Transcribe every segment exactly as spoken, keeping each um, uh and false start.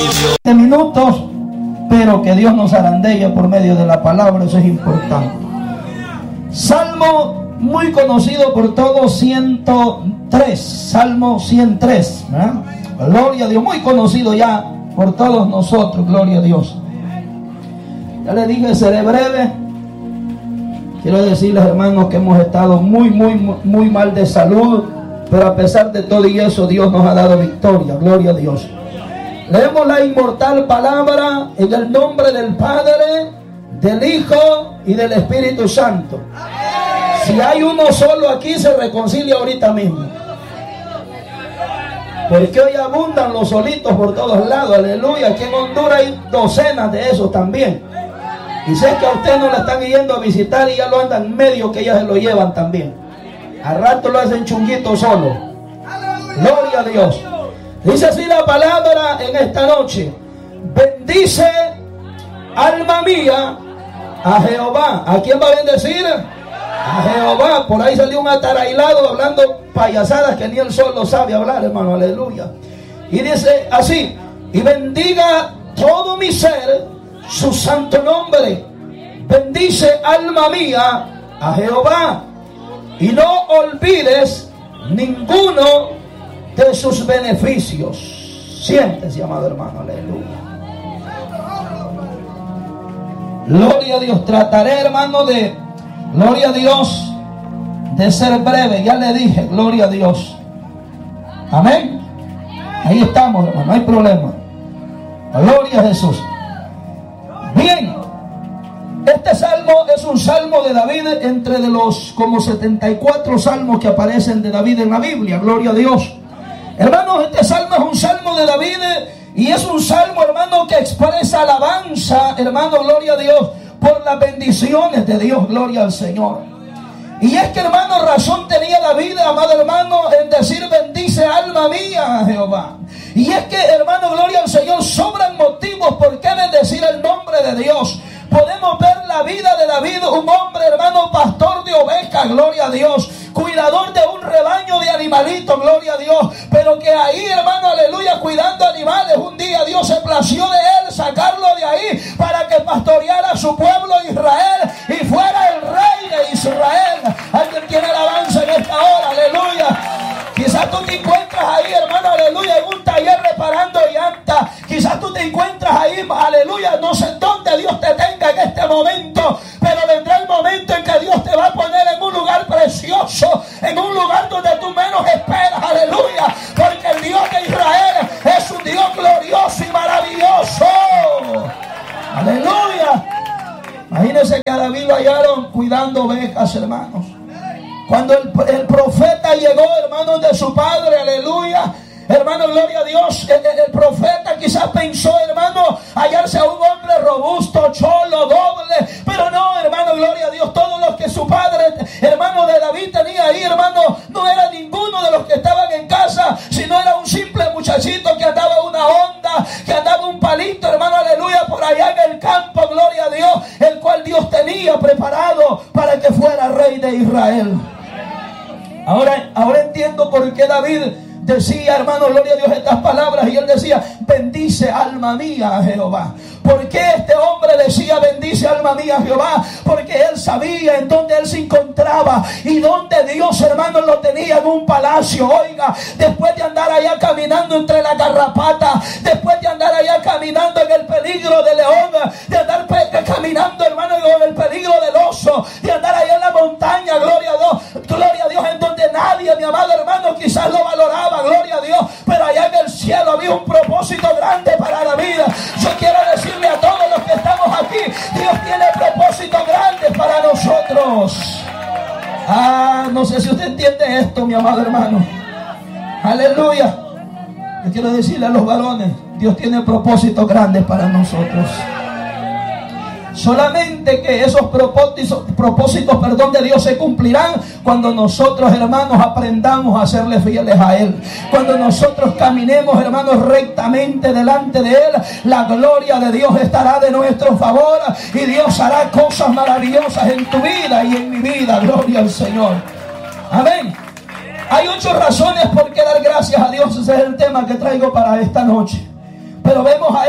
De minutos, pero que Dios nos zarandee por medio de la palabra, eso es importante. Salmo muy conocido por todos, ciento tres, Salmo ciento tres, ¿verdad? Gloria a Dios, muy conocido ya por todos nosotros, gloria a Dios. Ya les dije, seré breve. Quiero decirles, hermanos, que hemos estado muy, muy, muy mal de salud, pero a pesar de todo y eso, Dios nos ha dado victoria, gloria a Dios. Leemos la inmortal palabra en el nombre del Padre, del Hijo y del Espíritu Santo. Si hay uno solo aquí, se reconcilia ahorita mismo. Porque hoy abundan los solitos por todos lados, aleluya. Aquí en Honduras hay docenas de esos también. Y sé que a usted no la están yendo a visitar y ya lo andan medio que ya se lo llevan también. Al rato lo hacen chunguito solo. Gloria a Dios. Dice así la palabra en esta noche: bendice, alma mía, a Jehová. ¿A quién va a bendecir? A Jehová. Por ahí salió un atarailado hablando payasadas que ni él solo sabe hablar, hermano, aleluya. Y dice así: y bendiga todo mi ser su santo nombre. Bendice, alma mía, a Jehová, y no olvides ninguno de sus beneficios. Siéntese, amado hermano, aleluya. Gloria a Dios. Trataré, hermano, de, gloria a Dios, de ser breve. Ya le dije, gloria a Dios. Amén. Ahí estamos, hermano, no hay problema. Gloria a Jesús. Bien, este salmo es un salmo de David, entre de los como setenta y cuatro salmos que aparecen de David en la Biblia. Gloria a Dios. Hermanos, este salmo es un salmo de David y es un salmo, hermano, que expresa alabanza, hermano, gloria a Dios, por las bendiciones de Dios, gloria al Señor. Y es que, hermano, razón tenía David, amado hermano, en decir: bendice, alma mía, a Jehová. Y es que, hermano, gloria al Señor, sobran motivos por qué bendecir el nombre de Dios. Podemos ver la vida de David, un hombre, hermano, pastor de ovejas, gloria a Dios, cuidador de un rebaño de animalitos, gloria a Dios, pero que ahí, hermano, aleluya, cuidando animales, un día Dios se plació de él sacarlo de ahí para que pastoreara a su pueblo Israel y fuera el rey de Israel. Alguien tiene alabanza en esta hora, aleluya. Quizás tú te encuentras ahí, hermano, aleluya, en un taller reparando llantas. Quizás tú te encuentras ahí, aleluya, no sé dónde Dios te tenga en este momento, pero vendrá el momento en que Dios te va a poner en un lugar precioso, en un lugar donde tú menos esperas, aleluya, porque el Dios de Israel es un Dios glorioso y maravilloso. Aleluya. Imagínense que a David lo hallaron cuidando ovejas, hermanos. Cuando el, el profeta llegó, hermano, de su padre, aleluya, hermano, gloria a Dios, el, el, el profeta quizás pensó, hermano, hallarse a un hombre robusto, cholo, doble, pero no, hermano, gloria a Dios, todos los que su padre, hermano, de David tenía ahí, hermano, no era ninguno de los que estaban en casa, sino era un simple muchachito que andaba una onda, que andaba un palito, hermano, aleluya, por allá en el campo, gloria a Dios, el cual Dios tenía preparado para que fuera rey de Israel. Ahora, ahora entiendo por qué David decía, hermano, gloria a Dios, estas palabras, y él decía: bendice, alma mía, a Jehová. ¿Por qué este hombre decía bendice, alma mía, a Jehová? Porque él sabía en dónde él se encontraba y dónde Dios, hermano, lo tenía, en un palacio. Oiga, después de andar allá caminando entre la garrapata, después de andar allá caminando en el peligro del león, de andar caminando, hermano, en el peligro del oso, de andar allá en la montaña, gloria a Dios, gloria a Dios, en donde nadie, mi amado hermano, quizás lo valoraba, gloria a Dios, pero allá en el cielo había un propósito grande para la vida. Yo quiero decirle a todos los que estamos aquí, Dios tiene propósitos grandes para nosotros. Ah, no sé si usted entiende esto, mi amado hermano. Aleluya. Yo quiero decirle a los varones, Dios tiene propósitos grandes para nosotros. Solamente que esos propósitos, propósitos, perdón, de Dios se cumplirán cuando nosotros, hermanos, aprendamos a serle fieles a Él. Cuando nosotros caminemos, hermanos, rectamente delante de Él, la gloria de Dios estará de nuestro favor y Dios hará cosas maravillosas en tu vida y en mi vida. Gloria al Señor. Amén. Hay ocho razones por qué dar gracias a Dios. Ese es el tema que traigo para esta noche. Pero vemos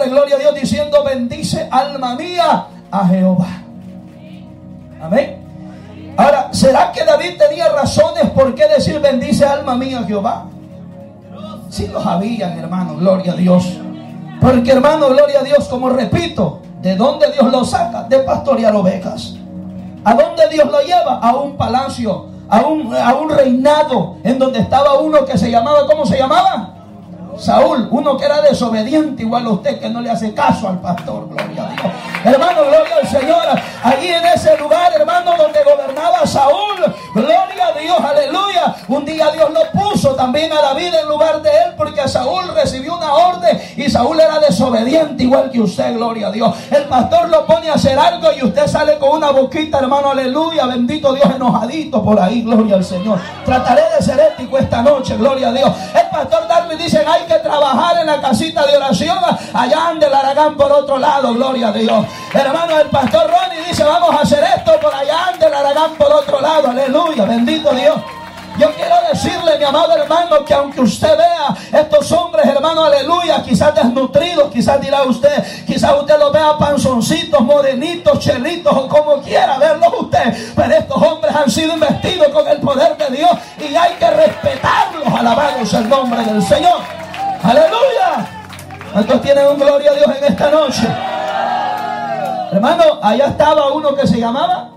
nombre, gloria a Dios, diciendo: bendice alma mía a Jehová. Amén. Ahora, ¿será que David tenía razones por qué decir bendice alma mía a Jehová? Sí los habían, hermano, gloria a Dios. Porque, hermano, gloria a Dios, como repito, ¿de dónde Dios lo saca? De pastorear ovejas. ¿A dónde Dios lo lleva? A un palacio, a un, a un reinado, en donde estaba uno que se llamaba, ¿cómo se llamaba? Saúl, uno que era desobediente, igual a usted, que no le hace caso al pastor, gloria a Dios. Hermano, gloria al Señor. Allí en ese lugar, hermano, donde gobernaba Saúl, gloria a Dios, aleluya. Un día Dios lo puso también a David en lugar de él, porque Saúl recibió una orden y Saúl era desobediente, igual que usted, gloria a Dios. El pastor lo pone a hacer algo y usted sale con una boquita, hermano, aleluya, bendito Dios, enojadito por ahí, gloria al Señor. Trataré de ser ético esta noche, gloria a Dios. El pastor Darby dice: hay que trabajar en la casita de oración, allá ande el Aragán por otro lado, gloria a Dios. Hermano, el pastor Ronnie dice: vamos a hacer esto por allá, ande el Aragán por otro lado, aleluya, bendito Dios. Yo quiero decirle, mi amado hermano, que aunque usted vea estos hombres, hermano, aleluya, quizás desnutridos, quizás dirá usted, quizás usted los vea panzoncitos, morenitos, chelitos, o como quiera verlos usted, pero estos hombres han sido investidos con el poder de Dios y hay que respetarlos. Alabamos el nombre del Señor. Aleluya. ¿Cuántos tienen un gloria a Dios en esta noche? Hermano, allá estaba uno que se llamaba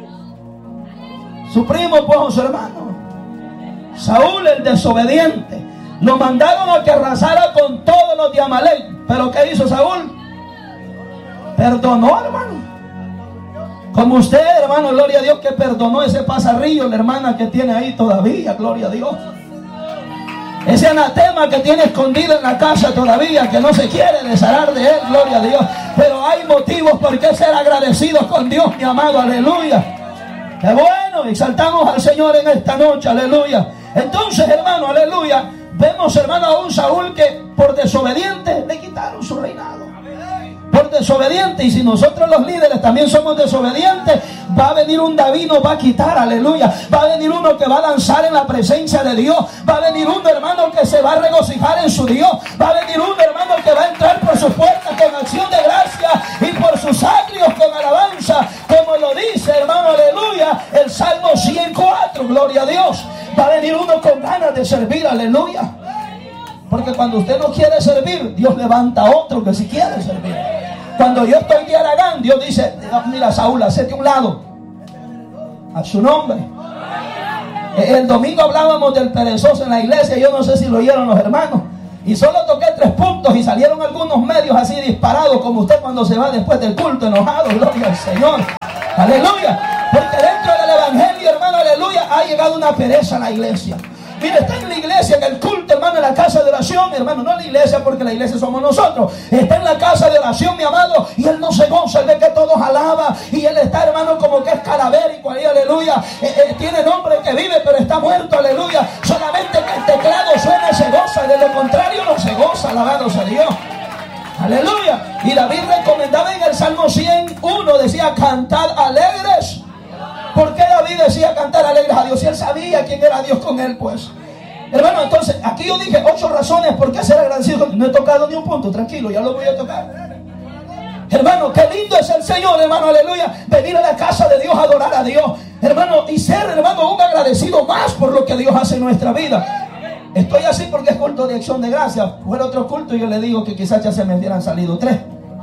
su primo, pues, o su hermano, Saúl el desobediente. Lo mandaron a que arrasara con todos los de Amalek. ¿Pero qué hizo Saúl? Perdonó, hermano. Como usted, hermano, gloria a Dios, que perdonó ese pasarrillo, la hermana que tiene ahí todavía, gloria a Dios. Ese anatema que tiene escondido en la casa todavía, que no se quiere deshacer de él, gloria a Dios. Pero hay motivos por qué ser agradecidos con Dios, mi amado, aleluya. Qué bueno, exaltamos al Señor en esta noche, aleluya. Entonces, hermano, aleluya, vemos, hermano, a un Saúl que por desobediente le quitaron su reinado. Por desobediente. Y si nosotros los líderes también somos desobedientes, va a venir un David, nos va a quitar, aleluya. Va a venir uno que va a danzar en la presencia de Dios. Va a venir uno, hermano, que se va a regocijar en su Dios. Va a venir uno, hermano, que va a entrar por sus puertas con acción de gracia y por sus atrios con alabanza, como lo dice, hermano, aleluya, el Salmo ciento cuatro, gloria a Dios. Va a venir uno con ganas de servir, aleluya. Porque cuando usted no quiere servir, Dios levanta a otro que sí quiere servir. Cuando yo estoy de Aragán, Dios dice: mira, Saúl, hacete un lado. A su nombre. El domingo hablábamos del perezoso en la iglesia. Yo no sé si lo oyeron los hermanos. Y solo toqué tres puntos y salieron algunos medios así disparados, como usted cuando se va después del culto enojado. Gloria al Señor. Aleluya. Porque dentro del evangelio, hermano, aleluya, ha llegado una pereza a la iglesia. Mire, está en la iglesia, en el culto, hermano, en la casa de oración, hermano, no en la iglesia, porque la iglesia somos nosotros. Está en la casa de oración, mi amado, y él no se goza, él ve que todos alaban, y él está, hermano, como que es calavérico ahí, aleluya. Eh, eh, tiene nombre que vive, pero está muerto, aleluya. Solamente que el teclado suena, se goza, de lo contrario no se goza, alabado sea Dios. Aleluya. Y David recomendaba en el Salmo ciento uno, decía: cantad alegres. ¿Por qué David decía cantar alegres a Dios? Si él sabía quién era Dios con él, pues. Hermano, entonces, aquí yo dije ocho razones por qué ser agradecido. No he tocado ni un punto, tranquilo, ya lo voy a tocar. Hermano, qué lindo es el Señor, hermano, aleluya. Venir a la casa de Dios, a adorar a Dios, hermano, y ser, hermano, un agradecido más por lo que Dios hace en nuestra vida. Estoy así porque es culto de acción de gracias. Fuera otro culto y yo le digo que quizás ya se me hubieran salido tres.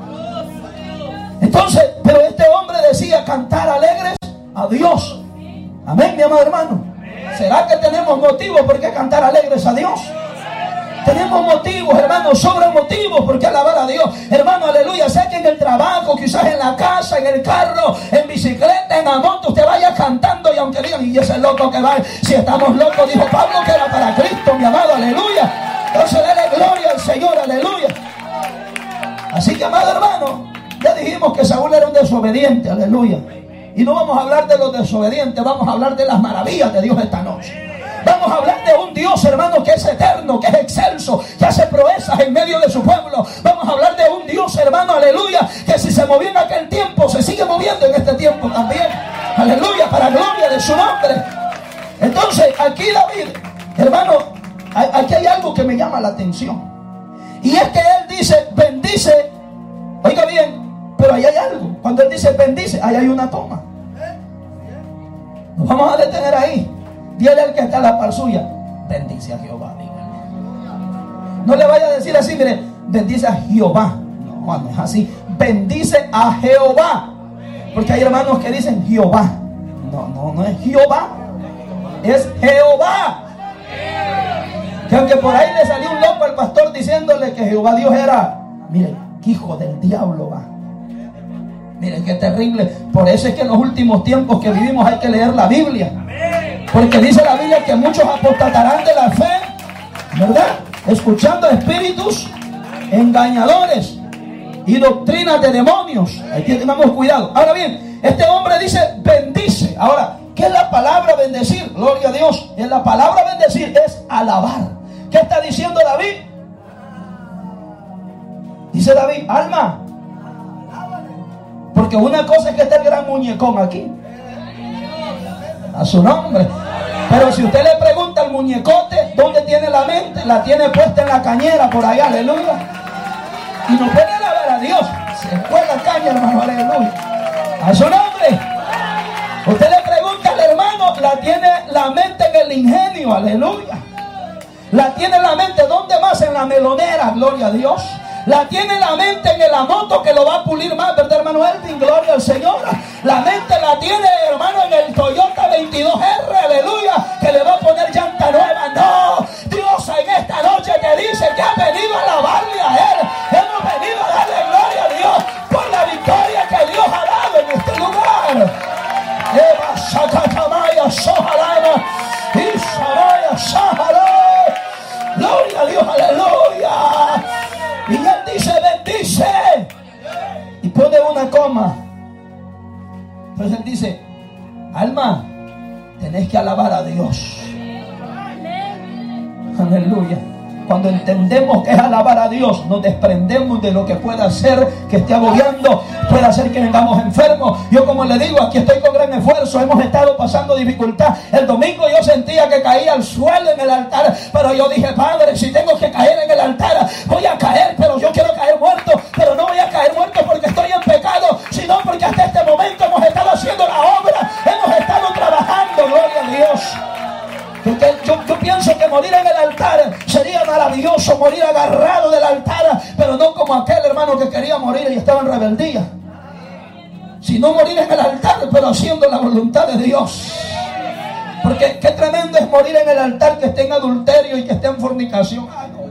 Entonces, pero este hombre decía cantar alegres a Dios. Amén, mi amado hermano. ¿Será que tenemos motivos por qué cantar alegres a Dios? Tenemos motivos, hermano, sobran motivos por qué alabar a Dios. Hermano, aleluya, sé que en el trabajo, quizás en la casa, en el carro, en bicicleta, en la moto, usted vaya cantando y aunque digan: y ese loco que va, si estamos locos, dijo Pablo, que era para Cristo, mi amado, aleluya. Entonces dale gloria al Señor, aleluya. Así que, amado hermano, ya dijimos que Saúl era un desobediente, aleluya. Y no vamos a hablar de los desobedientes, vamos a hablar de las maravillas de Dios esta noche. Vamos a hablar de un Dios, hermano, que es eterno, que es excelso, que hace proezas en medio de su pueblo. Vamos a hablar de un Dios, hermano, aleluya, que si se movió en aquel tiempo, se sigue moviendo en este tiempo también. Aleluya, para gloria de su nombre. Entonces, aquí David, hermano, aquí hay algo que me llama la atención. Y es que él dice: bendice cuando él dice bendice, ahí hay una coma. Nos vamos a detener ahí. Dile al que está a la par suya, bendice a Jehová. No le vaya a decir así, mire, bendice a Jehová. No, no es así. Bendice a Jehová. Porque hay hermanos que dicen Jehová. No, no, no es Jehová. Es Jehová. Que aunque por ahí le salió un loco al pastor diciéndole que Jehová Dios era, mire, qué hijo del diablo va. Miren qué terrible. Por eso es que en los últimos tiempos que vivimos hay que leer la Biblia. Porque dice la Biblia que muchos apostatarán de la fe, ¿verdad? Escuchando espíritus engañadores y doctrinas de demonios. Ahí tenemos cuidado. Ahora bien, este hombre dice bendice. Ahora, ¿qué es la palabra bendecir? Gloria a Dios. En la palabra bendecir es alabar. ¿Qué está diciendo David? Dice David, alma. Porque una cosa es que está el gran muñecón aquí, a su nombre. Pero si usted le pregunta al muñecote dónde tiene la mente, la tiene puesta en la cañera por allá, aleluya. Y no puede alabar a Dios. Se fue la caña, hermano, aleluya. A su nombre. Usted le pregunta al hermano, la tiene la mente en el ingenio, aleluya. La tiene la mente, ¿dónde más? En la melonera, gloria a Dios. La tiene la mente en el moto que lo va a pulir más, ¿verdad, hermano Elvin? Gloria al Señor. La mente la tiene, hermano, en el Toyota veintidós R, aleluya, que le va a poner llanta nueva. No, Dios en esta noche te dice que ha venido a alabarle a Él. Hemos venido a darle gloria a Dios por la victoria que Dios ha dado en este lugar. Eva Sacatamaya Sojarana y Saraya Sahara. Gloria a Dios, aleluya. Y él dice bendice y pone una coma. Entonces él dice, alma, tenés que alabar a Dios. Aleluya. Cuando entendemos que es alabar a Dios, nos desprendemos de lo que pueda ser que esté agobiando, puede hacer que vengamos enfermos. Yo, como le digo, aquí estoy con gran esfuerzo, hemos estado pasando dificultad. El domingo yo sentía que caía al suelo en el altar, pero yo dije, Padre, si tengo que caer en el altar, voy a caer, pero yo quiero caer muerto. Pero no voy a caer muerto porque estoy en pecado, sino porque hasta este momento hemos estado haciendo la obra, hemos estado trabajando, gloria a Dios. Porque yo, yo pienso que morir en el altar sería maravilloso, morir agarrado del altar, pero no como aquel hermano que quería morir y estaba en rebeldía, sino morir en el altar, pero haciendo la voluntad de Dios. Porque qué tremendo es morir en el altar que esté en adulterio y que esté en fornicación. Ay, no.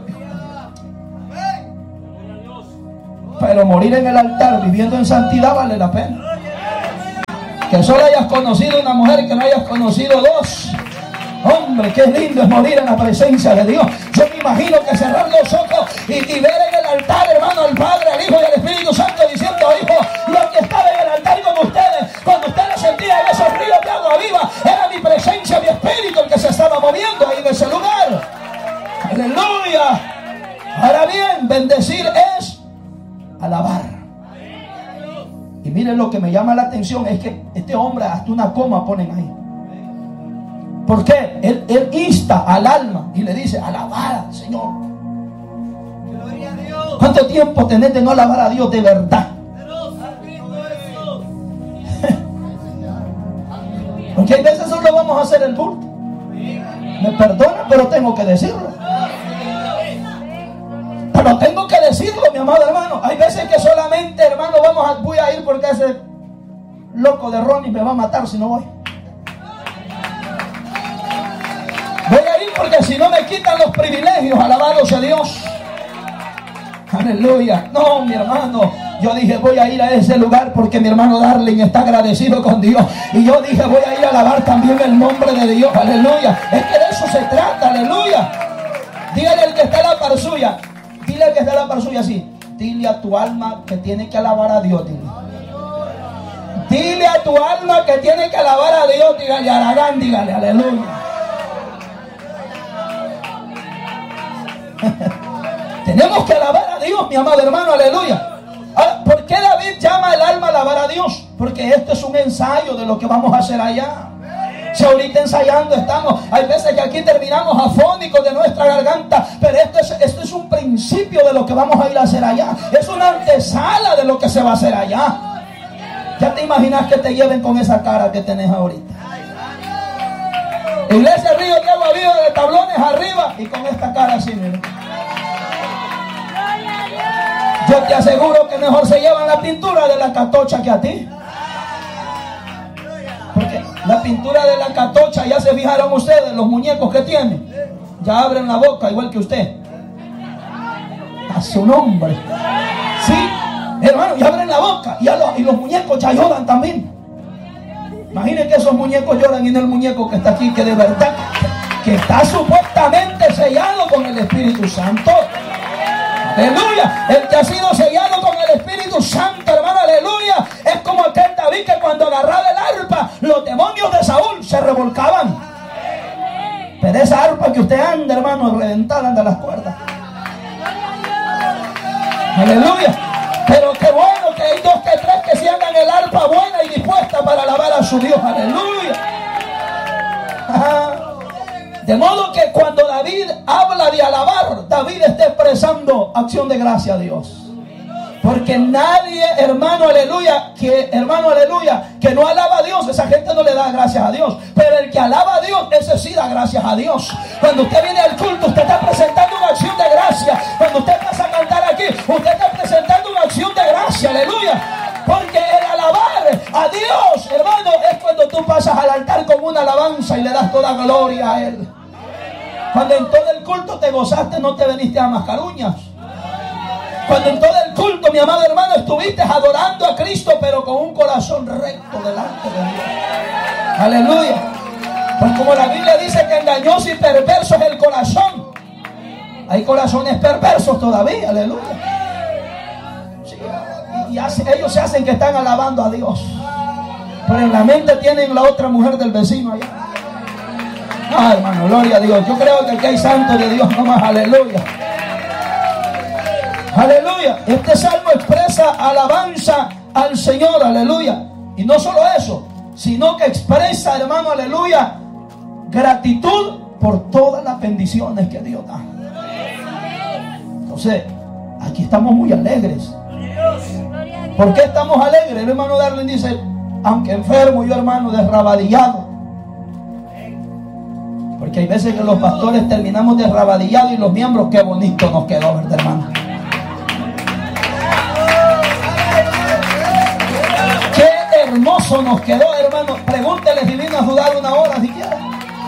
Pero morir en el altar viviendo en santidad vale la pena. Que solo hayas conocido una mujer, que no hayas conocido dos. Hombre, qué lindo es morir en la presencia de Dios. Yo me imagino que cerrar los ojos y, y ver en el altar, hermano, al Padre, al Hijo y al Espíritu Santo diciendo, hijo, lo que estaba en el altar con ustedes, cuando ustedes sentían esos ríos de agua viva, era mi presencia, mi espíritu el que se estaba moviendo ahí en ese lugar. Aleluya. Ahora bien, bendecir es alabar. Y miren, lo que me llama la atención es que este hombre hasta una coma ponen ahí. ¿Por qué? Él, él insta al alma y le dice, alabar al Señor. Gloria a Dios. ¿Cuánto tiempo tenés de no alabar a Dios de verdad? Porque hay veces solo vamos a hacer el bulto. Me perdona, pero tengo que decirlo. Pero tengo que decirlo, mi amado hermano. Hay veces que solamente, hermano, vamos a, voy a ir porque ese loco de Ronnie me va a matar si no voy. Voy a ir porque si no me quitan los privilegios, alabado sea Dios. Aleluya. No, mi hermano, yo dije voy a ir a ese lugar porque mi hermano Darling está agradecido con Dios. Y yo dije voy a ir a alabar también el nombre de Dios. Aleluya. Es que de eso se trata, aleluya. Dígale al que está a la par suya. Dile al que está a la par suya así. Dile a tu alma que tiene que alabar a Dios. Dile. Dile a tu alma que tiene que alabar a Dios. Dígale a Aragán, dígale, aleluya. Tenemos que alabar a Dios, mi amado hermano, aleluya. Ahora, ¿por qué David llama el alma a alabar a Dios? Porque esto es un ensayo de lo que vamos a hacer allá. Si ahorita ensayando estamos, hay veces que aquí terminamos afónicos de nuestra garganta, pero esto es, esto es un principio de lo que vamos a ir a hacer allá. Es una antesala de lo que se va a hacer allá. Ya te imaginas que te lleven con esa cara que tenés ahorita. Iglesia Río de Agua Viva de tablones arriba y con esta cara así, mira. Yo te aseguro que mejor se llevan la pintura de la catocha que a ti. Porque la pintura de la catocha, ya se fijaron ustedes, los muñecos que tienen, ya abren la boca igual que usted. A su nombre. Sí, hermano, ya abren la boca y, a los, y los muñecos ya lloran también. Imaginen que esos muñecos lloran y no el muñeco que está aquí, que de verdad, que está supuestamente sellado con el Espíritu Santo. Aleluya. El que ha sido sellado con el Espíritu Santo, hermano, aleluya, es como aquel David que cuando agarraba el arpa, los demonios de Saúl se revolcaban. Pero esa arpa que usted anda, hermano, reventada anda las cuerdas. Aleluya. Pero qué bueno que hay dos que tres que se hagan el arpa buena y dispuesta para alabar a su Dios. Aleluya. Ajá. De modo que cuando David habla de alabar, David está expresando acción de gracia a Dios. Porque nadie, hermano, aleluya, que hermano, aleluya, que no alaba a Dios, esa gente no le da gracias a Dios. Pero el que alaba a Dios, ese sí da gracias a Dios. Cuando usted viene al culto, usted está presentando una acción de gracia. Cuando usted pasa a cantar aquí, usted está presentando una acción de gracia, aleluya. Porque el alabar a Dios, hermano, es cuando tú pasas al altar con una alabanza y le das toda gloria a Él. Cuando en todo el culto te gozaste, no te veniste a mascaruñas. Cuando en todo el culto, mi amado hermano, estuviste adorando a Cristo, pero con un corazón recto delante de Dios. Aleluya. Pues como la Biblia dice que engañoso y perverso es el corazón, hay corazones perversos todavía. Aleluya. Sí, y hace, ellos se hacen que están alabando a Dios, pero en la mente tienen la otra mujer del vecino allá. Ah, hermano, gloria a Dios. Yo creo que aquí hay santos de Dios nomás. Aleluya. Aleluya. Este salmo expresa alabanza al Señor. Aleluya. Y no solo eso, sino que expresa, hermano, aleluya, gratitud por todas las bendiciones que Dios da. Entonces, aquí estamos muy alegres. ¿Por qué estamos alegres? El hermano Darwin dice, aunque enfermo, yo, hermano, desrabadillado. Porque hay veces que los pastores terminamos desrabadillados y los miembros, qué bonito nos quedó, ¿verdad, hermano? Qué hermoso nos quedó, hermano. Pregúntele si vino a sudar una hora siquiera.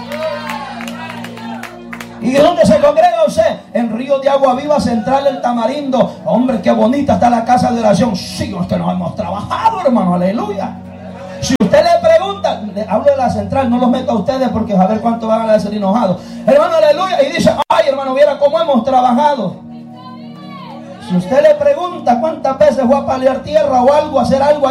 ¿Y dónde se congrega usted? En Río de Agua Viva, Central El Tamarindo. Hombre, qué bonita está la casa de oración. Sí, es que nos hemos trabajado, hermano, aleluya. Si usted le pregunta, le hablo de la central, no los meto a ustedes porque a ver cuánto van a ser enojados. Hermano, aleluya. Y dice, ay, hermano, viera cómo hemos trabajado. Si usted le pregunta cuántas veces fue a paliar tierra o algo, a hacer algo ahí,